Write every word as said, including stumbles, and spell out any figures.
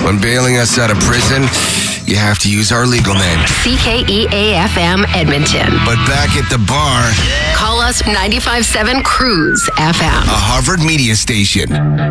When bailing us out of prison, you have to use our legal name. C K E A F M Edmonton. But back at the bar, Call us ninety-five point seven Cruise F M. a Harvard media station.